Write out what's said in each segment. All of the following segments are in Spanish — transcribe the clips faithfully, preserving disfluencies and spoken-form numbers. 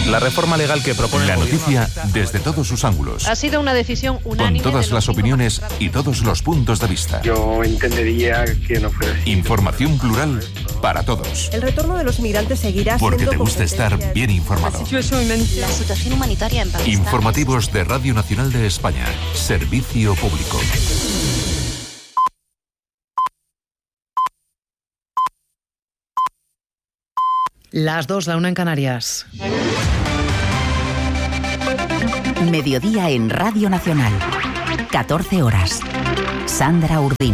La reforma legal que propone la noticia desde todos sus ángulos. Ha sido una decisión unánime. Con todas las opiniones y todos los puntos de vista. Yo entendería que no fuera así. Información plural para todos. El retorno de los migrantes seguirá Porque siendo te gusta estar bien informado. La situación humanitaria en Pakistán. Informativos de Radio Nacional de España. Servicio público. Las dos, la una en Canarias. Mediodía en Radio Nacional. catorce horas. Sandra Urdín.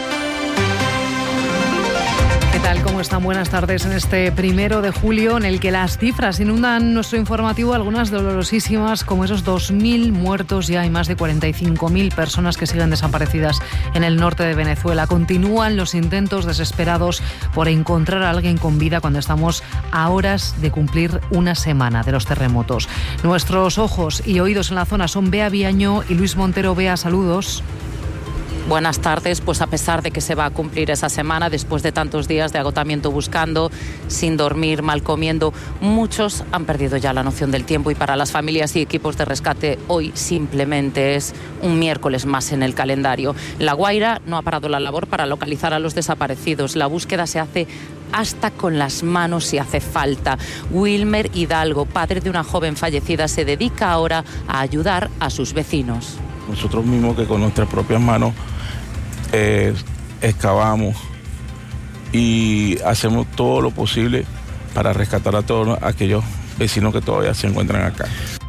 ¿Qué tal? ¿Cómo están? Buenas tardes en este primero de julio en el que las cifras inundan nuestro informativo, algunas dolorosísimas, como esos dos mil muertos ya y más de cuarenta y cinco mil personas que siguen desaparecidas en el norte de Venezuela. Continúan los intentos desesperados por encontrar a alguien con vida cuando estamos a horas de cumplir una semana de los terremotos. Nuestros ojos y oídos en la zona son Bea Viaño y Luis Montero. Bea, saludos. Buenas tardes. Pues a pesar de que se va a cumplir esa semana, después de tantos días de agotamiento buscando, sin dormir, mal comiendo, muchos han perdido ya la noción del tiempo y para las familias y equipos de rescate hoy simplemente es un miércoles más en el calendario. La Guaira no ha parado la labor para localizar a los desaparecidos. La búsqueda se hace hasta con las manos si hace falta. Wilmer Hidalgo, padre de una joven fallecida, se dedica ahora a ayudar a sus vecinos. Nosotros mismos que con nuestras propias manos eh, excavamos y hacemos todo lo posible para rescatar a todos aquellos vecinos que todavía se encuentran acá.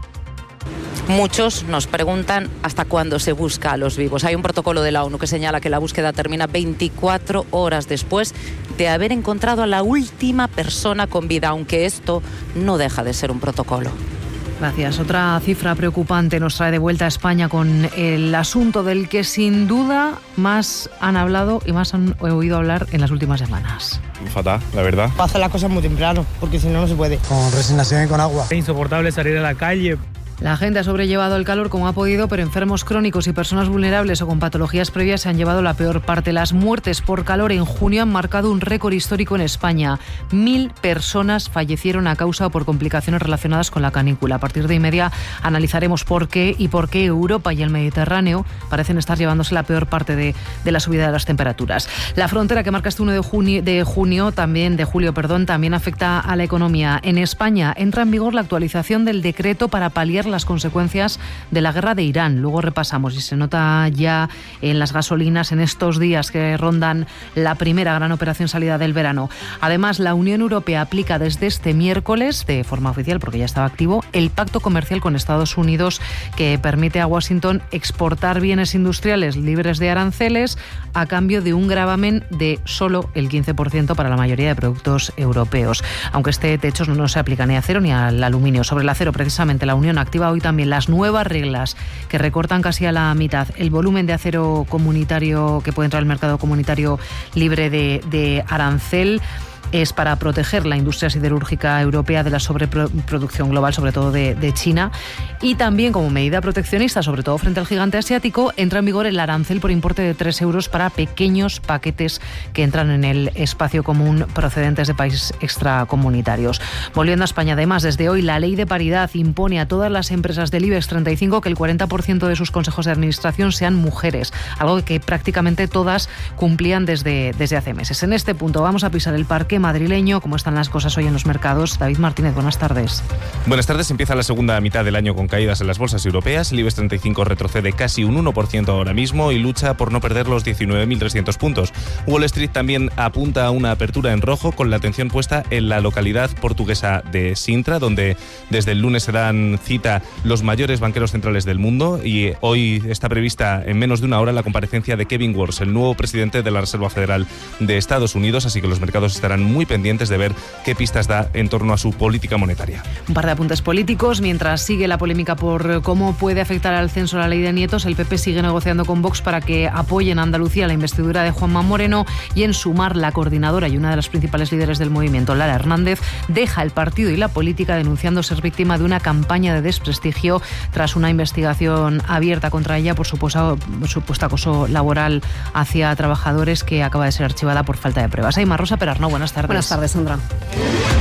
Muchos nos preguntan hasta cuándo se busca a los vivos. Hay un protocolo de la ONU que señala que la búsqueda termina veinticuatro horas después de haber encontrado a la última persona con vida, aunque esto no deja de ser un protocolo. Gracias. Otra cifra preocupante nos trae de vuelta a España con el asunto del que sin duda más han hablado y más han oído hablar en las últimas semanas. Fatal, la verdad. Hacer las cosas muy temprano, porque si no, no se puede. Con resignación y con agua. Es insoportable salir a la calle. La gente ha sobrellevado el calor como ha podido, pero enfermos crónicos y personas vulnerables o con patologías previas se han llevado la peor parte. Las muertes por calor en junio han marcado un récord histórico en España. Mil personas fallecieron a causa o por complicaciones relacionadas con la canícula. A partir de y media analizaremos por qué y por qué Europa y el Mediterráneo parecen estar llevándose la peor parte de, de la subida de las temperaturas. La frontera que marca este uno de junio, de junio también, de julio, perdón, también afecta a la economía. En España entra en vigor la actualización del decreto para paliar las consecuencias de la guerra de Irán. Luego repasamos y se nota ya en las gasolinas en estos días que rondan la primera gran operación salida del verano. Además, la Unión Europea aplica desde este miércoles, de forma oficial porque ya estaba activo, el pacto comercial con Estados Unidos que permite a Washington exportar bienes industriales libres de aranceles a cambio de un gravamen de solo el quince por ciento para la mayoría de productos europeos. Aunque este techo no se aplica ni a acero ni al aluminio. Sobre el acero, precisamente, la Unión activa hoy también las nuevas reglas que recortan casi a la mitad el volumen de acero comunitario que puede entrar al mercado comunitario libre de, de arancel. Es para proteger la industria siderúrgica europea de la sobreproducción global, sobre todo de, de China. Y también, como medida proteccionista, sobre todo frente al gigante asiático, entra en vigor el arancel por importe de tres euros para pequeños paquetes que entran en el espacio común procedentes de países extracomunitarios. Volviendo a España, además, desde hoy la ley de paridad impone a todas las empresas del IBEX treinta y cinco que el cuarenta por ciento de sus consejos de administración sean mujeres, algo que prácticamente todas cumplían desde, desde hace meses. En este punto vamos a pisar el parque madrileño. ¿Cómo están las cosas hoy en los mercados? David Martínez, buenas tardes. Buenas tardes. Empieza la segunda mitad del año con caídas en las bolsas europeas. El IBEX treinta y cinco retrocede casi un uno por ciento ahora mismo y lucha por no perder los diecinueve mil trescientos puntos. Wall Street también apunta a una apertura en rojo con la atención puesta en la localidad portuguesa de Sintra, donde desde el lunes se dan cita los mayores banqueros centrales del mundo y hoy está prevista en menos de una hora la comparecencia de Kevin Warsh, el nuevo presidente de la Reserva Federal de Estados Unidos, así que los mercados estarán muy pendientes de ver qué pistas da en torno a su política monetaria. Un par de apuntes políticos. Mientras sigue la polémica por cómo puede afectar al censo la ley de nietos, el P P sigue negociando con Vox para que apoyen a Andalucía la investidura de Juanma Moreno y en Sumar la coordinadora y una de las principales líderes del movimiento, Lara Hernández, deja el partido y la política denunciando ser víctima de una campaña de desprestigio tras una investigación abierta contra ella por supuesto, supuesto acoso laboral hacia trabajadores que acaba de ser archivada por falta de pruebas. Aymar Rosa Perarnau, buenas tardes. Buenas tardes, Sandra.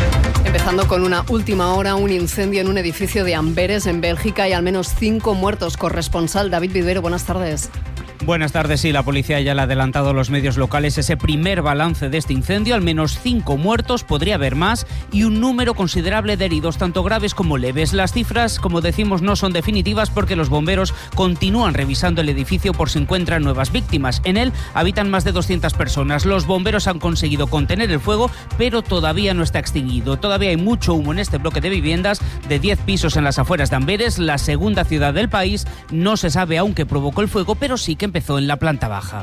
Empezando con una última hora, un incendio en un edificio de Amberes, en Bélgica, y al menos cinco muertos. Corresponsal David Vivero, buenas tardes. Buenas tardes. Sí, la policía ya le ha adelantado a los medios locales ese primer balance de este incendio. Al menos cinco muertos, podría haber más, y un número considerable de heridos, tanto graves como leves. Las cifras, como decimos, no son definitivas porque los bomberos continúan revisando el edificio por si encuentran nuevas víctimas. En él habitan más de doscientas personas. Los bomberos han conseguido contener el fuego, pero todavía no está extinguido. Todavía hay mucho humo en este bloque de viviendas de diez pisos en las afueras de Amberes, la segunda ciudad del país. No se sabe aún qué provocó el fuego, pero sí que empezó en la planta baja.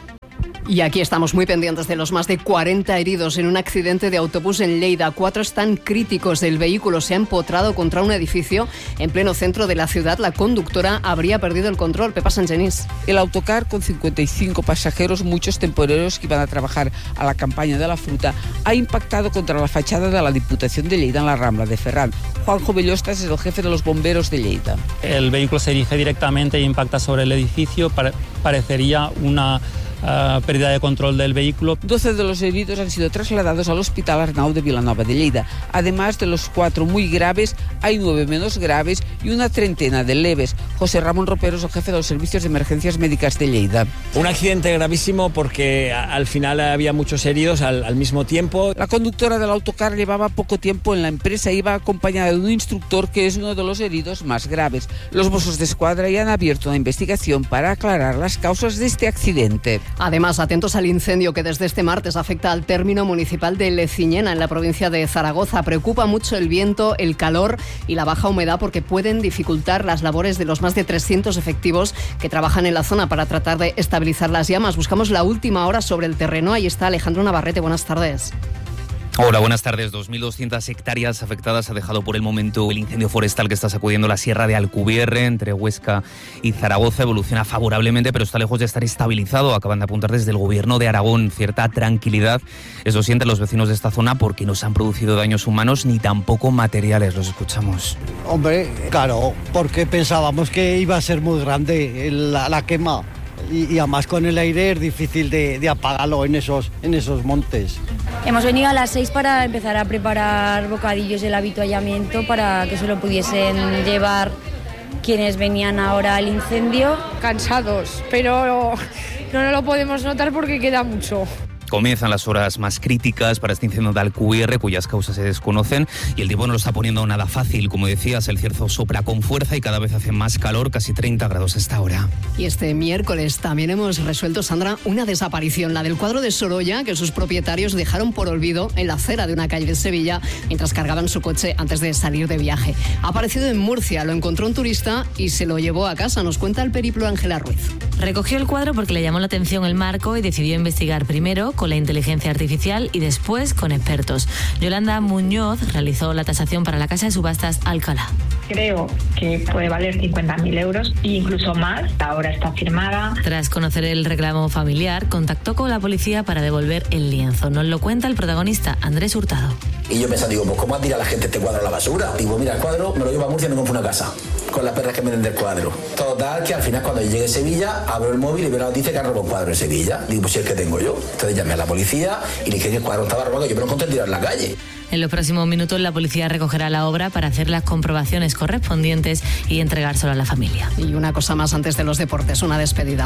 Y aquí estamos muy pendientes de los más de cuarenta heridos en un accidente de autobús en Lleida. Cuatro están críticos. El vehículo se ha empotrado contra un edificio en pleno centro de la ciudad. La conductora habría perdido el control. Pepa Sangenís. El autocar, con cincuenta y cinco pasajeros, muchos temporeros que iban a trabajar a la campaña de la fruta, ha impactado contra la fachada de la Diputación de Lleida en la Rambla de Ferran. Juanjo Bellostas es el jefe de los bomberos de Lleida. El vehículo se dirige directamente e impacta sobre el edificio. Parecería una Uh, pérdida de control del vehículo. doce de los heridos han sido trasladados al Hospital Arnau de Vilanova de Lleida. Además de los cuatro muy graves, hay nueve menos graves y una treintena de leves. José Ramón Ropero es el jefe de los servicios de emergencias médicas de Lleida. Un accidente gravísimo porque al final había muchos heridos al, al mismo tiempo. La conductora del autocar llevaba poco tiempo en la empresa, iba acompañada de un instructor que es uno de los heridos más graves. Los Mossos de Escuadra ya han abierto una investigación para aclarar las causas de este accidente. Además, atentos al incendio que desde este martes afecta al término municipal de Leciñena, en la provincia de Zaragoza. Preocupa mucho el viento, el calor y la baja humedad porque pueden dificultar las labores de los más de trescientos efectivos que trabajan en la zona para tratar de estabilizar las llamas. Buscamos la última hora sobre el terreno. Ahí está Alejandro Navarrete. Buenas tardes. Hola, buenas tardes. dos mil doscientas hectáreas afectadas ha dejado por el momento el incendio forestal que está sacudiendo la sierra de Alcubierre, entre Huesca y Zaragoza. Evoluciona favorablemente, pero está lejos de estar estabilizado. Acaban de apuntar desde el Gobierno de Aragón cierta tranquilidad. Eso sienten los vecinos de esta zona porque no se han producido daños humanos ni tampoco materiales. Los escuchamos. Hombre, claro, porque pensábamos que iba a ser muy grande la, la quema. Y, y además con el aire es difícil de, de apagarlo en esos, en esos montes. Hemos venido a las seis para empezar a preparar bocadillos del avituallamiento para que se lo pudiesen llevar quienes venían ahora al incendio. Cansados, pero no, no lo podemos notar porque queda mucho. Comienzan las horas más críticas para este incendio de Alcubierre, cuyas causas se desconocen, y el tiempo no lo está poniendo nada fácil. Como decías, el cierzo sopla con fuerza y cada vez hace más calor, casi treinta grados a esta hora. Y este miércoles también hemos resuelto, Sandra, una desaparición, la del cuadro de Sorolla, que sus propietarios dejaron por olvido en la acera de una calle de Sevilla mientras cargaban su coche antes de salir de viaje. Ha aparecido en Murcia, lo encontró un turista y se lo llevó a casa. Nos cuenta el periplo Ángela Ruiz. Recogió el cuadro porque le llamó la atención el marco y decidió investigar primero con la inteligencia artificial y después con expertos. Yolanda Muñoz realizó la tasación para la casa de subastas Alcalá. Creo que puede valer cincuenta mil euros e incluso más. Ahora está firmada. Tras conocer el reclamo familiar, contactó con la policía para devolver el lienzo. Nos lo cuenta el protagonista, Andrés Hurtado. Y yo pensaba, digo, pues ¿cómo ha tirado la gente este cuadro a la basura? Digo, mira, el cuadro me lo llevo a Murcia y me compro una casa con las perras que me den del cuadro. Total, que al final cuando llegue a Sevilla, abro el móvil y veo la noticia que han robado un cuadro en Sevilla. Digo, pues si es el que tengo yo. Entonces llamé a la policía y le dije que el cuadro estaba robado, que yo me lo encontré tirado en la calle. En los próximos minutos la policía recogerá la obra para hacer las comprobaciones correspondientes y entregárselo a la familia. Y una cosa más antes de los deportes, una despedida.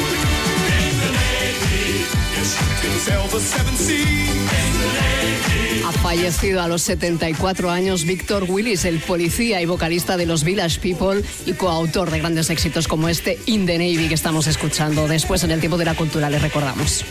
Ha fallecido a los setenta y cuatro años Víctor Willis, el policía y vocalista de los Village People y coautor de grandes éxitos como este In the Navy que estamos escuchando. Después, en el tiempo de la cultura, les recordamos.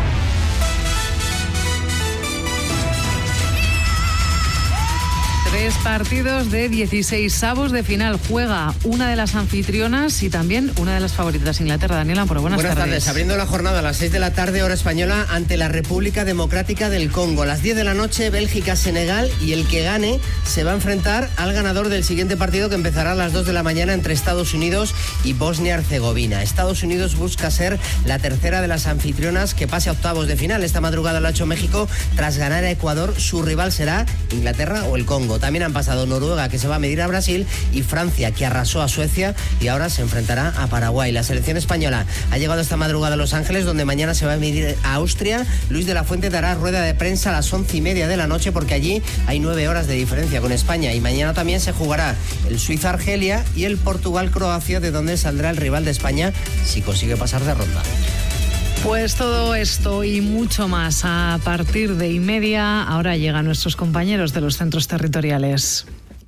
Tres partidos de dieciséis avos de final. Juega una de las anfitrionas y también una de las favoritas, Inglaterra. Daniela Amparo, buenas, buenas tardes. tardes. Abriendo la jornada a las seis de la tarde, hora española, ante la República Democrática del Congo. A las diez de la noche, Bélgica-Senegal, y el que gane se va a enfrentar al ganador del siguiente partido, que empezará a las dos de la mañana entre Estados Unidos y Bosnia-Herzegovina. Estados Unidos busca ser la tercera de las anfitrionas que pase a octavos de final. Esta madrugada lo ha hecho México tras ganar a Ecuador. Su rival será Inglaterra o el Congo. También también han pasado Noruega, que se va a medir a Brasil, y Francia, que arrasó a Suecia y ahora se enfrentará a Paraguay. La selección española ha llegado esta madrugada a Los Ángeles, donde mañana se va a medir a Austria. Luis de la Fuente dará rueda de prensa a las once y media de la noche, porque allí hay nueve horas de diferencia con España. Y mañana también se jugará el Suiza-Argelia y el Portugal-Croacia, de donde saldrá el rival de España si consigue pasar de ronda. Pues todo esto y mucho más a partir de y media. Ahora llegan nuestros compañeros de los centros territoriales.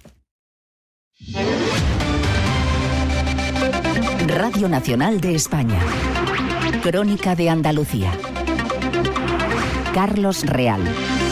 Radio Nacional de España. Crónica de Andalucía. Carlos Real.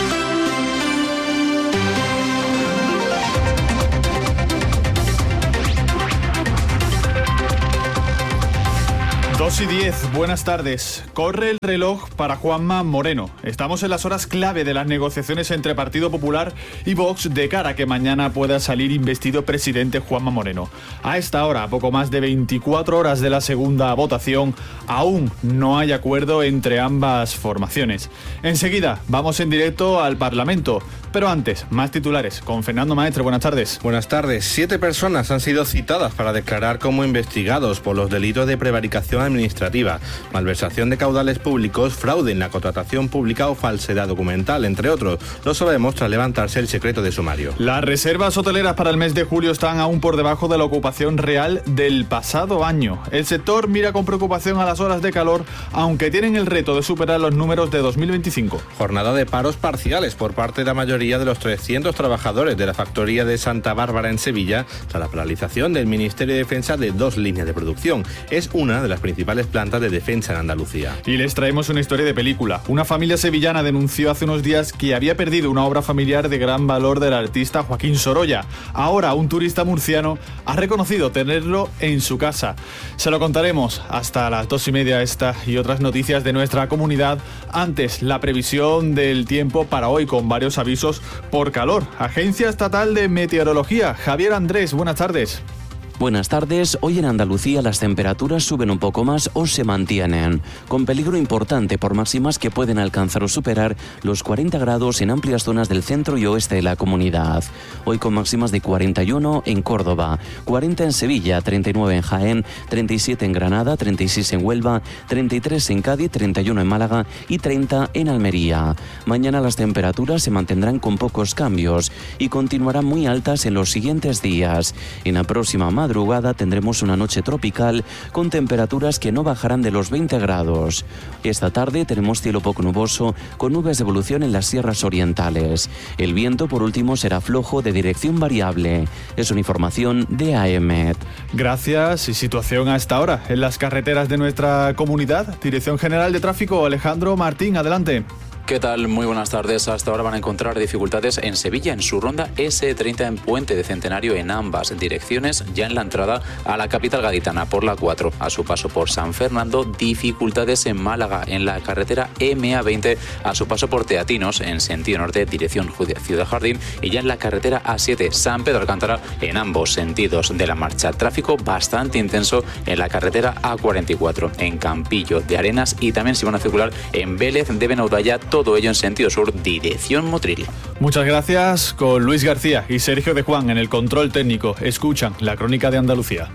dos y diez, buenas tardes. Corre el reloj para Juanma Moreno. Estamos en las horas clave de las negociaciones entre Partido Popular y Vox de cara a que mañana pueda salir investido presidente Juanma Moreno. A esta hora, a poco más de veinticuatro horas de la segunda votación, aún no hay acuerdo entre ambas formaciones. Enseguida vamos en directo al Parlamento, pero antes, más titulares con Fernando Maestre. Buenas tardes. Buenas tardes. Siete personas han sido citadas para declarar como investigados por los delitos de prevaricación administrativa, malversación de caudales públicos, fraude en la contratación pública o falsedad documental, entre otros. Lo sabemos tras levantarse el secreto de sumario. Las reservas hoteleras para el mes de julio están aún por debajo de la ocupación real del pasado año. El sector mira con preocupación a las horas de calor, aunque tienen el reto de superar los números de dos mil veinticinco. Jornada de paros parciales por parte de la mayoría de los trescientos trabajadores de la factoría de Santa Bárbara en Sevilla, tras la paralización del Ministerio de Defensa de dos líneas de producción. Es una de las principales plantas de defensa en Andalucía. Y les traemos una historia de película. Una familia sevillana denunció hace unos días que había perdido una obra familiar de gran valor del artista Joaquín Sorolla. Ahora un turista murciano ha reconocido tenerlo en su casa. Se lo contaremos hasta las dos y media, esta y otras noticias de nuestra comunidad. Antes, la previsión del tiempo para hoy, con varios avisos por calor. Agencia Estatal de Meteorología. Javier Andrés, buenas tardes. Buenas tardes. Hoy en Andalucía las temperaturas suben un poco más o se mantienen, con peligro importante por máximas que pueden alcanzar o superar los cuarenta grados en amplias zonas del centro y oeste de la comunidad. Hoy con máximas de cuarenta y uno en Córdoba, cuarenta en Sevilla, treinta y nueve en Jaén, treinta y siete en Granada, treinta y seis en Huelva, treinta y tres en Cádiz, treinta y uno en Málaga y treinta en Almería. Mañana las temperaturas se mantendrán con pocos cambios y continuarán muy altas en los siguientes días. En la próxima madrugada madrugada tendremos una noche tropical con temperaturas que no bajarán de los veinte grados. Esta tarde tenemos cielo poco nuboso con nubes de evolución en las sierras orientales. El viento, por último, será flojo de dirección variable. Es una información de AEMET. Gracias. Y situación a esta hora en las carreteras de nuestra comunidad. Dirección General de Tráfico, Alejandro Martín, adelante. ¿Qué tal? Muy buenas tardes. Hasta ahora van a encontrar dificultades en Sevilla, en su ronda ese treinta en Puente de Centenario en ambas direcciones, ya en la entrada a la capital gaditana por la cuatro. A su paso por San Fernando, dificultades en Málaga, en la carretera eme a veinte, a su paso por Teatinos, en sentido norte, dirección Ciudad Jardín, y ya en la carretera a siete, San Pedro Alcántara, en ambos sentidos de la marcha. Tráfico bastante intenso en la carretera a cuarenta y cuatro, en Campillo de Arenas, y también se van a circular en Vélez de Benaudalla, todo ello en sentido sur, dirección Motril. Muchas gracias. Con Luis García y Sergio de Juan en el control técnico. Escuchan la Crónica de Andalucía.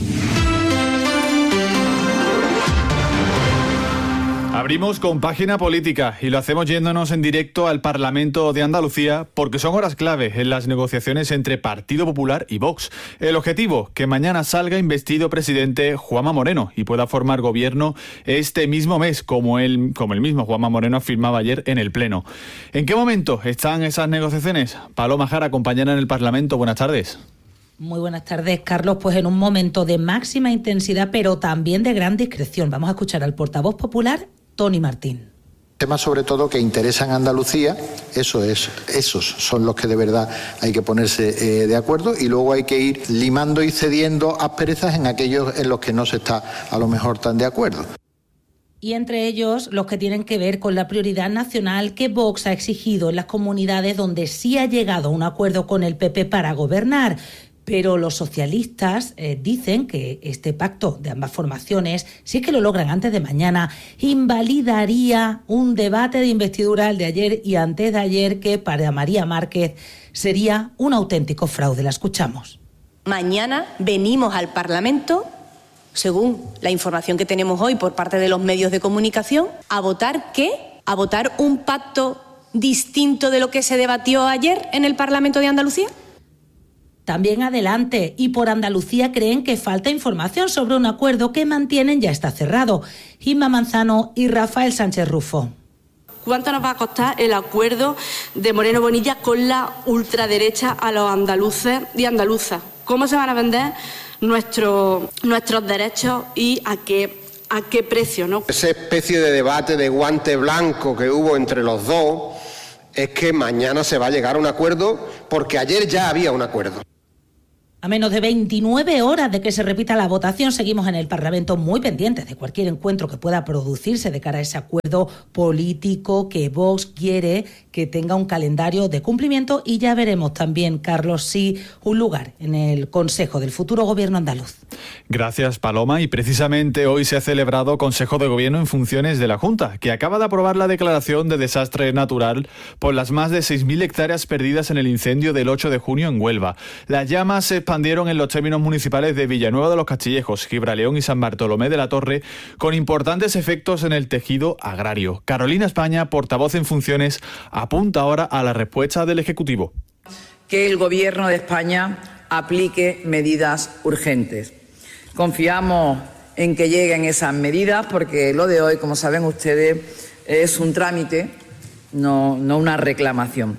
Abrimos con página política y lo hacemos yéndonos en directo al Parlamento de Andalucía porque son horas clave en las negociaciones entre Partido Popular y Vox. El objetivo, que mañana salga investido presidente Juanma Moreno y pueda formar gobierno este mismo mes, como el, como el mismo Juanma Moreno afirmaba ayer en el Pleno. ¿En qué momento están esas negociaciones? Paloma Jara, compañera en el Parlamento, buenas tardes. Muy buenas tardes, Carlos. Pues en un momento de máxima intensidad, pero también de gran discreción. Vamos a escuchar al portavoz popular, Tony Martín. Temas sobre todo que interesan a Andalucía, eso es, esos son los que de verdad hay que ponerse eh, de acuerdo, y luego hay que ir limando y cediendo asperezas en aquellos en los que no se está a lo mejor tan de acuerdo. Y entre ellos los que tienen que ver con la prioridad nacional que Vox ha exigido en las comunidades donde sí ha llegado a un acuerdo con el P P para gobernar. Pero los socialistas eh, dicen que este pacto de ambas formaciones, si es que lo logran antes de mañana, invalidaría un debate de investidura, el de ayer y antes de ayer, que para María Márquez sería un auténtico fraude. La escuchamos. Mañana venimos al Parlamento, según la información que tenemos hoy por parte de los medios de comunicación, a votar ¿qué? A votar un pacto distinto de lo que se debatió ayer en el Parlamento de Andalucía. También adelante, y por Andalucía creen que falta información sobre un acuerdo que mantienen ya está cerrado. Inma Manzano y Rafael Sánchez Rufo. ¿Cuánto nos va a costar el acuerdo de Moreno Bonilla con la ultraderecha a los andaluces y andaluzas? ¿Cómo se van a vender nuestro, nuestros derechos y a qué, a qué precio, ¿no? Esa especie de debate de guante blanco que hubo entre los dos es que mañana se va a llegar a un acuerdo, porque ayer ya había un acuerdo. A menos de veintinueve horas de que se repita la votación, seguimos en el Parlamento muy pendientes de cualquier encuentro que pueda producirse de cara a ese acuerdo político que Vox quiere que tenga un calendario de cumplimiento, y ya veremos también, Carlos, si un lugar en el Consejo del futuro Gobierno andaluz. Gracias, Paloma. Y precisamente hoy se ha celebrado Consejo de Gobierno en funciones de la Junta, que acaba de aprobar la declaración de desastre natural por las más de seis mil hectáreas perdidas en el incendio del ocho de junio en Huelva. Las llamas se expandieron en los términos municipales de Villanueva de los Castillejos, Gibraleón y San Bartolomé de la Torre, con importantes efectos en el tejido agrario. Carolina España, portavoz en funciones, apunta ahora a la respuesta del Ejecutivo. Que el Gobierno de España aplique medidas urgentes. Confiamos en que lleguen esas medidas, porque lo de hoy, como saben ustedes, es un trámite, no, no una reclamación.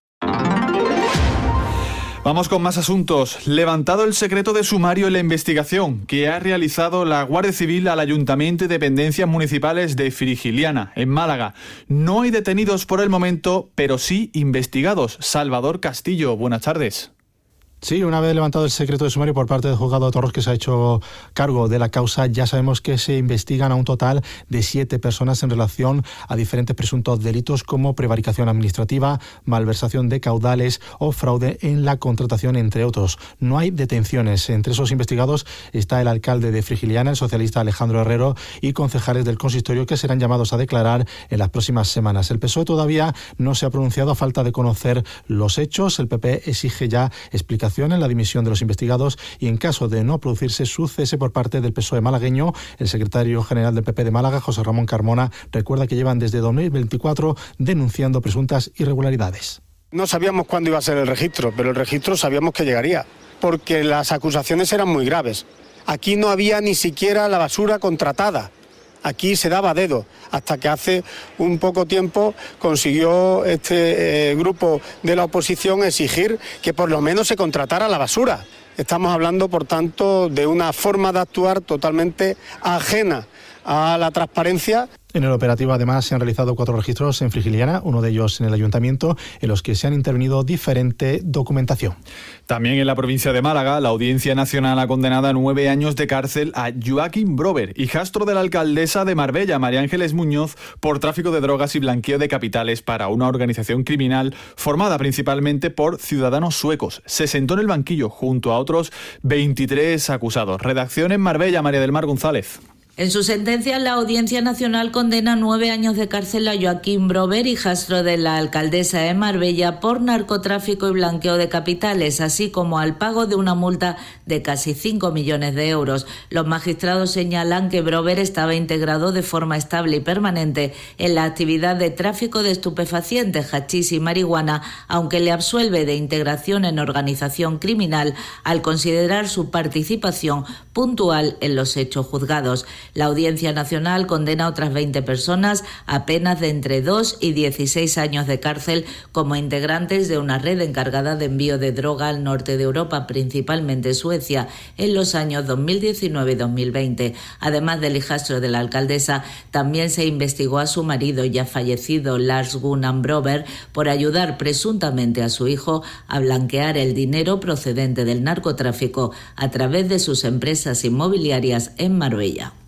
Vamos con más asuntos. Levantado el secreto de sumario en la investigación que ha realizado la Guardia Civil al Ayuntamiento y dependencias municipales de Frigiliana, en Málaga. No hay detenidos por el momento, pero sí investigados. Salvador Castillo, buenas tardes. Sí, una vez levantado el secreto de sumario por parte del juzgado de Torros, que se ha hecho cargo de la causa, ya sabemos que se investigan a un total de siete personas en relación a diferentes presuntos delitos como prevaricación administrativa, malversación de caudales o fraude en la contratación, entre otros. No hay detenciones. Entre esos investigados está el alcalde de Frigiliana, el socialista Alejandro Herrero, y concejales del consistorio que serán llamados a declarar en las próximas semanas. El P S O E todavía no se ha pronunciado a falta de conocer los hechos. El P P exige ya explicaciones en la dimisión de los investigados y, en caso de no producirse, su cese por parte del P S O E malagueño. El secretario general del P P de Málaga, José Ramón Carmona, recuerda que llevan desde dos mil veinticuatro denunciando presuntas irregularidades. No sabíamos cuándo iba a ser el registro, pero el registro sabíamos que llegaría, porque las acusaciones eran muy graves. Aquí no había ni siquiera la basura contratada. Aquí se daba a dedo, hasta que hace un poco tiempo consiguió este eh, grupo de la oposición exigir que por lo menos se contratara la basura. Estamos hablando, por tanto, de una forma de actuar totalmente ajena a la transparencia. En el operativo, además, se han realizado cuatro registros en Frigiliana, uno de ellos en el ayuntamiento, en los que se han intervenido diferente documentación. También en la provincia de Málaga, la Audiencia Nacional ha condenado a nueve años de cárcel a Joaquín Brover, hijastro de la alcaldesa de Marbella, María Ángeles Muñoz, por tráfico de drogas y blanqueo de capitales para una organización criminal formada principalmente por ciudadanos suecos. Se sentó en el banquillo junto a otros veintitrés acusados. Redacción en Marbella, María del Mar González. En su sentencia, la Audiencia Nacional condena nueve años de cárcel a Joaquín Brover, hijastro de la alcaldesa de Marbella, por narcotráfico y blanqueo de capitales, así como al pago de una multa de casi cinco millones de euros. Los magistrados señalan que Brover estaba integrado de forma estable y permanente en la actividad de tráfico de estupefacientes, hachís y marihuana, aunque le absuelve de integración en organización criminal al considerar su participación puntual en los hechos juzgados. La Audiencia Nacional condena a otras veinte personas a penas de entre dos y dieciséis años de cárcel como integrantes de una red encargada de envío de droga al norte de Europa, principalmente Suecia, en los años dos mil diecinueve y dos mil veinte. Además del hijastro de la alcaldesa, también se investigó a su marido ya fallecido, Lars Gunnar Brover, por ayudar presuntamente a su hijo a blanquear el dinero procedente del narcotráfico a través de sus empresas inmobiliarias en Marbella.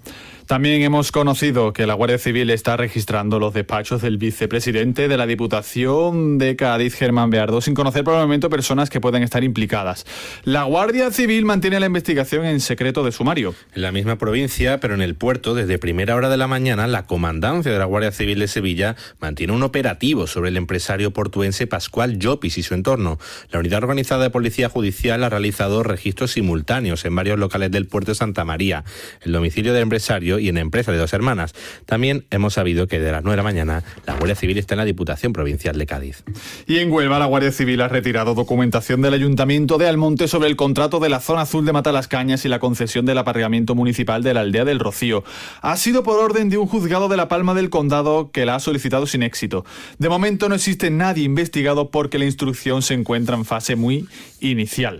También hemos conocido que la Guardia Civil está registrando los despachos del vicepresidente de la Diputación de Cádiz, Germán Beardo, sin conocer por el momento personas que pueden estar implicadas. La Guardia Civil mantiene la investigación en secreto de sumario. En la misma provincia, pero en el puerto, desde primera hora de la mañana, la comandancia de la Guardia Civil de Sevilla mantiene un operativo sobre el empresario portuense Pascual Llopis y su entorno. La unidad organizada de Policía Judicial ha realizado registros simultáneos en varios locales del puerto de Santa María, el domicilio del empresario y en empresa de Dos Hermanas. También hemos sabido que de las nueve de la mañana la Guardia Civil está en la Diputación Provincial de Cádiz. Y en Huelva la Guardia Civil ha retirado documentación del Ayuntamiento de Almonte sobre el contrato de la zona azul de Matalascañas y la concesión del aparcamiento municipal de la aldea del Rocío. Ha sido por orden de un juzgado de La Palma del Condado que la ha solicitado sin éxito. De momento no existe nadie investigado porque la instrucción se encuentra en fase muy inicial.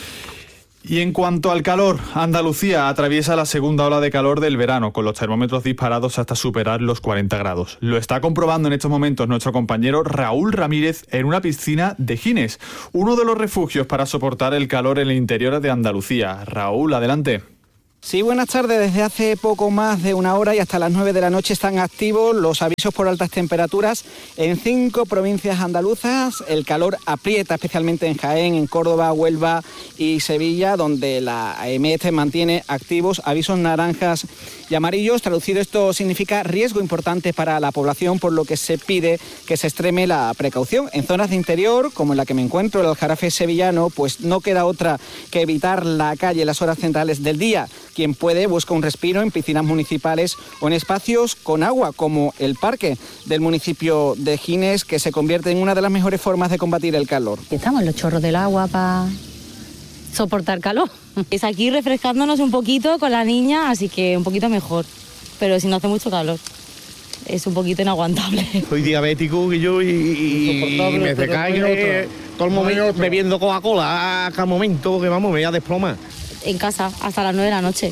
Y en cuanto al calor, Andalucía atraviesa la segunda ola de calor del verano, con los termómetros disparados hasta superar los cuarenta grados. Lo está comprobando en estos momentos nuestro compañero Raúl Ramírez en una piscina de Gines, uno de los refugios para soportar el calor en el interior de Andalucía. Raúl, adelante. Sí, buenas tardes. Desde hace poco más de una hora y hasta las nueve de la noche están activos los avisos por altas temperaturas en cinco provincias andaluzas. El calor aprieta especialmente en Jaén, en Córdoba, Huelva y Sevilla, donde la A M E mantiene activos avisos naranjas y amarillos. Traducido, esto significa riesgo importante para la población, por lo que se pide que se extreme la precaución. En zonas de interior, como en la que me encuentro, el Aljarafe sevillano, pues no queda otra que evitar la calle en las horas centrales del día. Quien puede busca un respiro en piscinas municipales o en espacios con agua, como el parque del municipio de Gines, que se convierte en una de las mejores formas de combatir el calor. Estamos en los chorros del agua para soportar calor. Es aquí refrescándonos un poquito con la niña, así que un poquito mejor, pero si no hace mucho calor. Es un poquito inaguantable. Soy diabético que yo y, y, y me se cae todo el momento bebiendo Coca-Cola a cada momento, que vamos, me voy a desplomar. En casa hasta las nueve de la noche,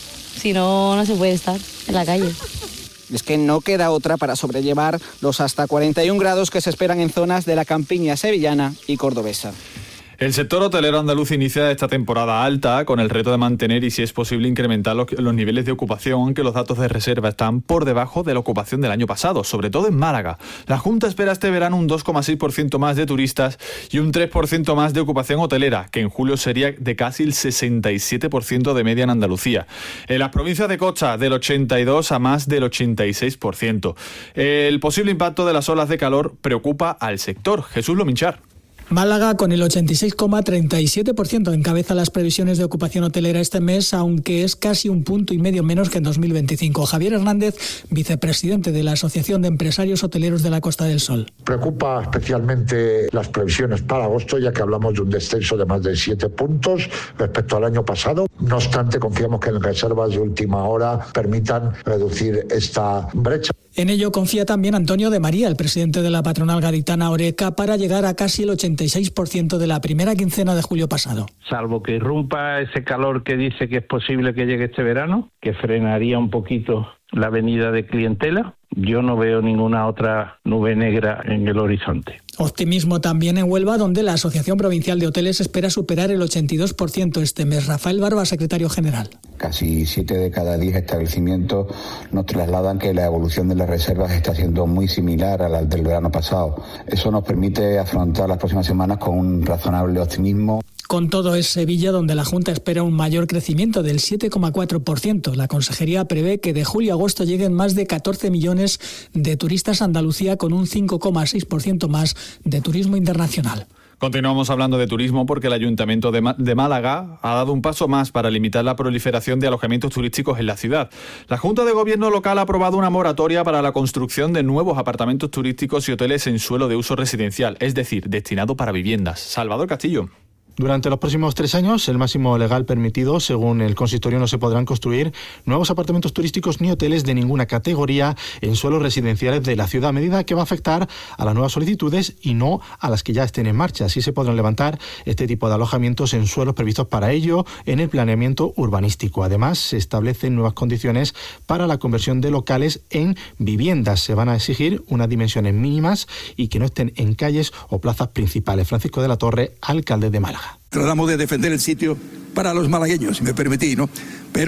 si no, no se puede estar en la calle. Es que no queda otra para sobrellevar los hasta cuarenta y un grados que se esperan en zonas de la campiña sevillana y cordobesa. El sector hotelero andaluz inicia esta temporada alta con el reto de mantener y, si es posible, incrementar los, los niveles de ocupación, aunque los datos de reserva están por debajo de la ocupación del año pasado, sobre todo en Málaga. La Junta espera este verano un dos coma seis por ciento más de turistas y un tres por ciento más de ocupación hotelera, que en julio sería de casi el sesenta y siete por ciento de media en Andalucía. En las provincias de costa, del ochenta y dos por ciento a más del ochenta y seis por ciento. El posible impacto de las olas de calor preocupa al sector. Jesús Lominchar. Málaga, con el ochenta y seis coma treinta y siete por ciento, encabeza las previsiones de ocupación hotelera este mes, aunque es casi un punto y medio menos que en dos mil veinticinco. Javier Hernández, vicepresidente de la Asociación de Empresarios Hoteleros de la Costa del Sol. Preocupa especialmente las previsiones para agosto, ya que hablamos de un descenso de más de siete puntos respecto al año pasado. No obstante, confiamos que las reservas de última hora permitan reducir esta brecha. En ello confía también Antonio de María, el presidente de la patronal gaditana Oreca, para llegar a casi el ochenta y seis por ciento de la primera quincena de julio pasado. Salvo que irrumpa ese calor que dice que es posible que llegue este verano, que frenaría un poquito la venida de clientela, yo no veo ninguna otra nube negra en el horizonte. Optimismo también en Huelva, donde la Asociación Provincial de Hoteles espera superar el ochenta y dos por ciento este mes. Rafael Barba, secretario general. Casi siete de cada diez establecimientos nos trasladan que la evolución de las reservas está siendo muy similar a la del verano pasado. Eso nos permite afrontar las próximas semanas con un razonable optimismo. Con todo, es Sevilla donde la Junta espera un mayor crecimiento del siete coma cuatro por ciento. La Consejería prevé que de julio a agosto lleguen más de catorce millones de turistas a Andalucía, con un cinco coma seis por ciento más de turismo internacional. Continuamos hablando de turismo porque el Ayuntamiento de, de Málaga ha dado un paso más para limitar la proliferación de alojamientos turísticos en la ciudad. La Junta de Gobierno local ha aprobado una moratoria para la construcción de nuevos apartamentos turísticos y hoteles en suelo de uso residencial, es decir, destinado para viviendas. Salvador Castillo. Durante los próximos tres años, el máximo legal permitido, según el consistorio, no se podrán construir nuevos apartamentos turísticos ni hoteles de ninguna categoría en suelos residenciales de la ciudad, medida que va a afectar a las nuevas solicitudes y no a las que ya estén en marcha. Así se podrán levantar este tipo de alojamientos en suelos previstos para ello en el planeamiento urbanístico. Además, se establecen nuevas condiciones para la conversión de locales en viviendas. Se van a exigir unas dimensiones mínimas y que no estén en calles o plazas principales. Francisco de la Torre, alcalde de Málaga. Tratamos de defender el sitio para los malagueños, si me permitís, ¿no? Pero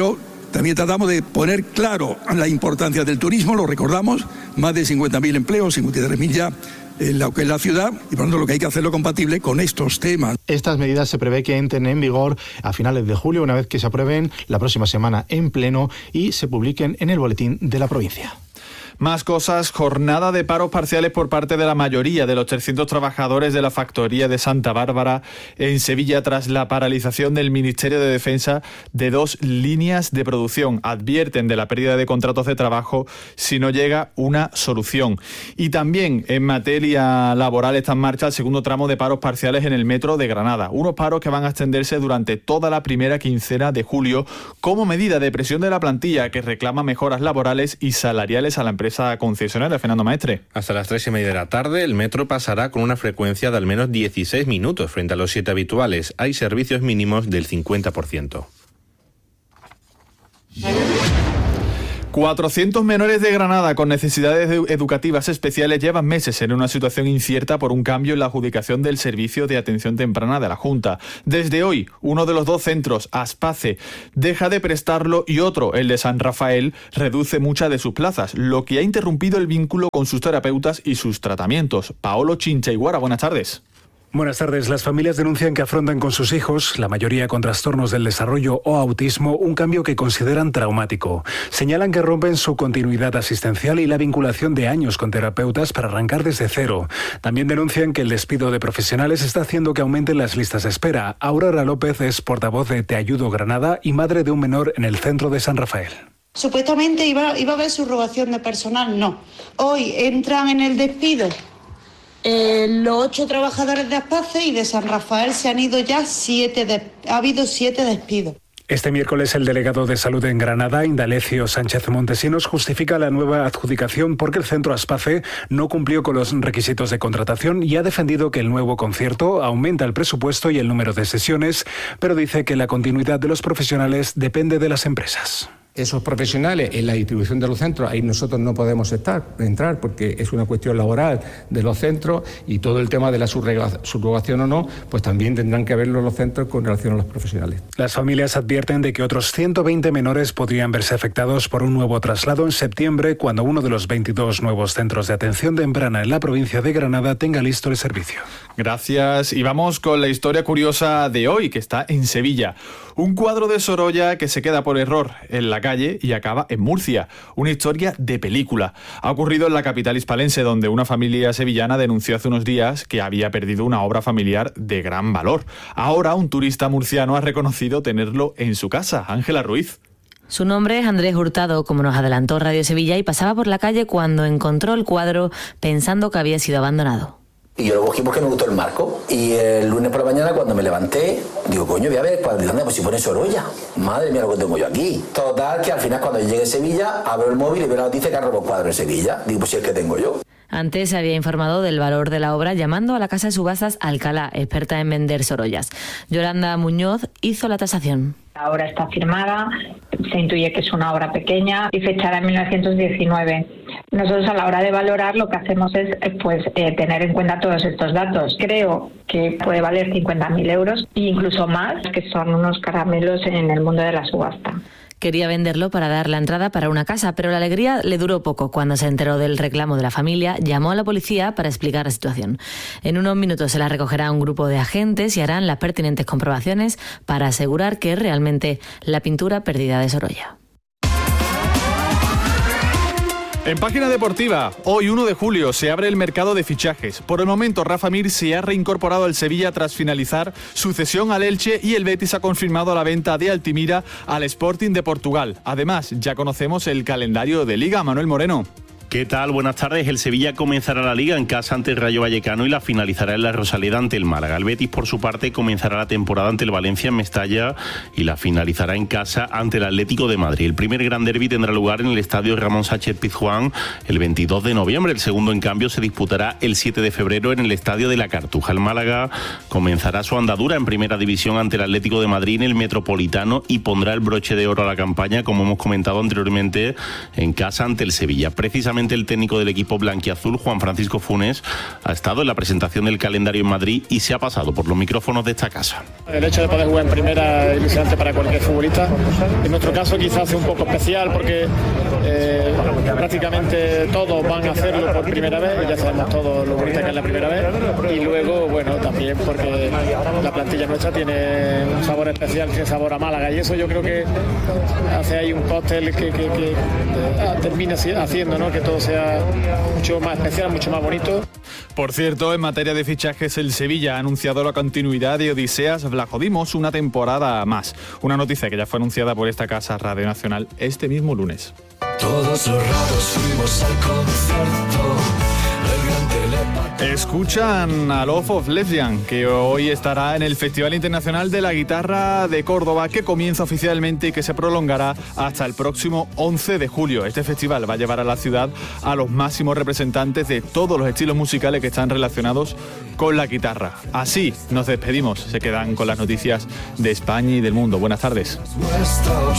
También tratamos de poner claro la importancia del turismo, lo recordamos, más de cincuenta mil empleos, cincuenta y tres mil ya en la, en la ciudad, y por lo tanto lo que hay que hacerlo compatible con estos temas. Estas medidas se prevé que entren en vigor a finales de julio, una vez que se aprueben la próxima semana en pleno y se publiquen en el boletín de la provincia. Más cosas, jornada de paros parciales por parte de la mayoría de los trescientos trabajadores de la factoría de Santa Bárbara en Sevilla tras la paralización del Ministerio de Defensa de dos líneas de producción. Advierten de la pérdida de contratos de trabajo si no llega una solución. Y también en materia laboral está en marcha el segundo tramo de paros parciales en el metro de Granada. Unos paros que van a extenderse durante toda la primera quincena de julio como medida de presión de la plantilla que reclama mejoras laborales y salariales a la empresa concesionaria. Fernando Maestre. Hasta las tres y media de la tarde el metro pasará con una frecuencia de al menos dieciséis minutos frente a los siete habituales. Hay servicios mínimos del cincuenta por ciento. cuatrocientos menores de Granada con necesidades educativas especiales llevan meses en una situación incierta por un cambio en la adjudicación del servicio de atención temprana de la Junta. Desde hoy, uno de los dos centros, Aspace, deja de prestarlo y otro, el de San Rafael, reduce muchas de sus plazas, lo que ha interrumpido el vínculo con sus terapeutas y sus tratamientos. Paolo Chincha Iguara, buenas tardes. Buenas tardes. Las familias denuncian que afrontan con sus hijos, la mayoría con trastornos del desarrollo o autismo, un cambio que consideran traumático. Señalan que rompen su continuidad asistencial y la vinculación de años con terapeutas para arrancar desde cero. También denuncian que el despido de profesionales está haciendo que aumenten las listas de espera. Aurora López es portavoz de Te Ayudo Granada y madre de un menor en el centro de San Rafael. Supuestamente iba, iba a haber subrogación de personal, no. Hoy entran en el despido Eh, los ocho trabajadores de Aspace y de San Rafael se han ido ya siete, de, ha habido siete despidos. Este miércoles el delegado de Salud en Granada, Indalecio Sánchez Montesinos, justifica la nueva adjudicación porque el centro Aspace no cumplió con los requisitos de contratación y ha defendido que el nuevo concierto aumenta el presupuesto y el número de sesiones, pero dice que la continuidad de los profesionales depende de las empresas. Esos profesionales en la distribución de los centros, ahí nosotros no podemos estar, entrar porque es una cuestión laboral de los centros y todo el tema de la subrogación o no, pues también tendrán que verlo los centros con relación a los profesionales. Las familias advierten de que otros ciento veinte menores podrían verse afectados por un nuevo traslado en septiembre cuando uno de los veintidós nuevos centros de atención temprana en la provincia de Granada tenga listo el servicio. Gracias. Y vamos con la historia curiosa de hoy, que está en Sevilla. Un cuadro de Sorolla que se queda por error en la calle y acaba en Murcia. Una historia de película. Ha ocurrido en la capital hispalense, donde una familia sevillana denunció hace unos días que había perdido una obra familiar de gran valor. Ahora un turista murciano ha reconocido tenerlo en su casa. Ángela Ruiz. Su nombre es Andrés Hurtado, como nos adelantó Radio Sevilla, y pasaba por la calle cuando encontró el cuadro pensando que había sido abandonado. Y yo lo cogí porque me gustó el marco. Y el lunes por la mañana, cuando me levanté, digo, coño, voy a ver, ¿de dónde? Pues si pone Sorolla. Madre mía, lo que tengo yo aquí. Total, que al final, cuando llegué a Sevilla, abro el móvil y veo la noticia que han robado cuadro en Sevilla. Digo, pues si es que tengo yo. Antes se había informado del valor de la obra llamando a la casa de subastas Alcalá, experta en vender Sorollas. Yolanda Muñoz hizo la tasación. La obra está firmada, se intuye que es una obra pequeña y fechada en mil novecientos diecinueve. Nosotros a la hora de valorar lo que hacemos es pues eh, tener en cuenta todos estos datos. Creo que puede valer cincuenta mil euros e incluso más, que son unos caramelos en el mundo de la subasta. Quería venderlo para dar la entrada para una casa, pero la alegría le duró poco. Cuando se enteró del reclamo de la familia, llamó a la policía para explicar la situación. En unos minutos se la recogerá un grupo de agentes y harán las pertinentes comprobaciones para asegurar que es realmente la pintura perdida de Sorolla. En página deportiva, hoy uno de julio se abre el mercado de fichajes. Por el momento, Rafa Mir se ha reincorporado al Sevilla tras finalizar su cesión al Elche y el Betis ha confirmado la venta de Altimira al Sporting de Portugal. Además, ya conocemos el calendario de Liga. Manuel Moreno. ¿Qué tal? Buenas tardes. El Sevilla comenzará la Liga en casa ante el Rayo Vallecano y la finalizará en la Rosaleda ante el Málaga. El Betis, por su parte, comenzará la temporada ante el Valencia en Mestalla y la finalizará en casa ante el Atlético de Madrid. El primer gran derbi tendrá lugar en el estadio Ramón Sánchez Pizjuán el veintidós de noviembre. El segundo, en cambio, se disputará el siete de febrero en el estadio de la Cartuja. El Málaga comenzará su andadura en primera división ante el Atlético de Madrid en el Metropolitano y pondrá el broche de oro a la campaña, como hemos comentado anteriormente, en casa ante el Sevilla. Precisamente Precisamente el técnico del equipo blanquiazul, Juan Francisco Funes, ha estado en la presentación del calendario en Madrid y se ha pasado por los micrófonos de esta casa. El hecho de poder jugar en primera es ilusionante para cualquier futbolista. En nuestro caso quizás es un poco especial porque eh, prácticamente todos van a hacerlo por primera vez, ya sabemos todos lo bonita que es la primera vez, y luego, bueno, también porque la plantilla nuestra tiene un sabor especial, tiene sabor a Málaga, y eso yo creo que hace ahí un cóctel que, que, que termina haciendo, ¿no?, que todo sea mucho más especial, mucho más bonito. Por cierto, en materia de fichajes, el Sevilla ha anunciado la continuidad de Odiseas Vlachodimos una temporada más. Una noticia que ya fue anunciada por esta casa Radio Nacional este mismo lunes. Todos los raros fuimos al concierto. Escuchan a Love of Lesbian, que hoy estará en el Festival Internacional de la Guitarra de Córdoba, que comienza oficialmente y que se prolongará hasta el próximo once de julio. Este festival va a llevar a la ciudad a los máximos representantes de todos los estilos musicales que están relacionados con la guitarra. Así nos despedimos. Se quedan con las noticias de España y del mundo. Buenas tardes.